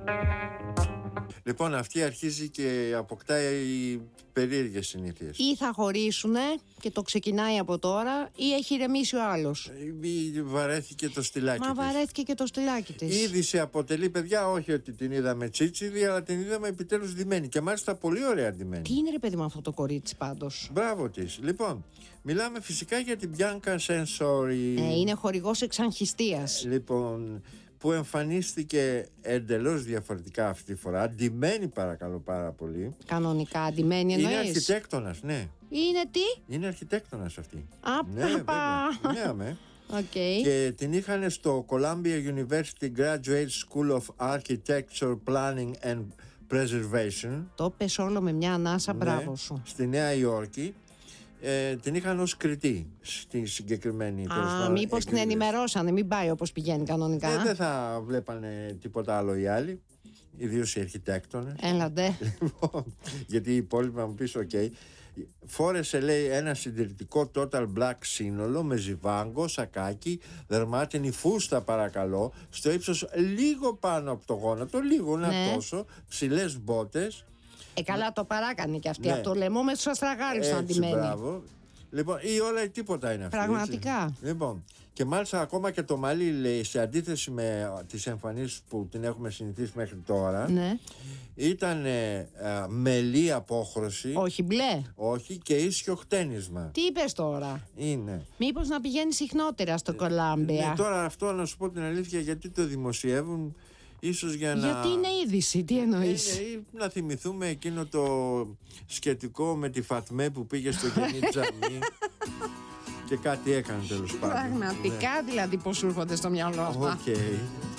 Λοιπόν, αυτή αρχίζει και αποκτάει περίεργες συνήθειες. Ή θα χωρίσουνε και το ξεκινάει από τώρα, ή έχει ηρεμήσει ο άλλος. Ή βαρέθηκε το στυλάκι της. Μα βαρέθηκε και το στυλάκι της. Ήδη σε αποτελεί, παιδιά, όχι ότι την είδαμε τσίτσιδη, αλλά την είδαμε επιτέλους ντυμένη. Και μάλιστα πολύ ωραία ντυμένη. Τι είναι ρε παιδί με αυτό το κορίτσι πάντως. Μπράβο της. Λοιπόν, μιλάμε φυσικά για την Bianca Censori. Είναι χορηγός εξαγχιστίας. Λοιπόν, που εμφανίστηκε εντελώς διαφορετικά αυτή τη φορά. Ντυμένη, παρακαλώ πάρα πολύ. Κανονικά ντυμένη εννοείς. Είναι αρχιτέκτονας, ναι. Είναι τι? Είναι αρχιτέκτονας αυτή. Ναι, βέβαια. Ναι, Okay. Και την είχαν στο Columbia University Graduate School of Architecture Planning and Preservation. Το πες όλο με μια ανάσα, Ναι, μπράβο σου. στη Νέα Υόρκη. Την είχαν ως κριτή στη συγκεκριμένη. Μήπως την ενημερώσανε, μην πάει όπως πηγαίνει κανονικά. Δεν θα βλέπανε τίποτα άλλο οι άλλοι, ιδίως οι αρχιτέκτονες. Έλαντε. Γιατί οι υπόλοιποι θα μου πεις ok. Φόρεσε, λέει, ένα συντηρητικό total black σύνολο με ζιβάγκο, σακάκι, δερμάτινη φούστα, παρακαλώ, στο ύψος λίγο πάνω από το γόνατο, λίγο να τόσο, ψηλές μπότες. Καλά, το παράκανε και αυτή. Ναι. Από το λαιμό με τους αστραγάλους αντιμένη. Μπράβο. Λοιπόν, ή όλα ή τίποτα είναι αυτή. Πραγματικά. Έτσι. Λοιπόν, και μάλιστα ακόμα και το μαλλί, λέει, σε αντίθεση με τις εμφανίσεις που την έχουμε συνηθίσει μέχρι τώρα, ναι, ήταν μελή απόχρωση. Όχι μπλε. Όχι, και ίσιο χτένισμα. Τι είπες τώρα? Είναι. Μήπως να πηγαίνει συχνότερα στο Κολάμπια? Τώρα αυτό, να σου πω την αλήθεια, γιατί το δημοσιεύουν. Ίσως γιατί είναι είδηση, τι εννοείς? Να θυμηθούμε εκείνο το σκετικό με τη Φατμέ που πήγε στο Γενή Τζαμί και κάτι έκανε τέλος πάντων. Πραγματικά, δηλαδή, πώς σου έρχονται στο μυαλό αυτά. Okay.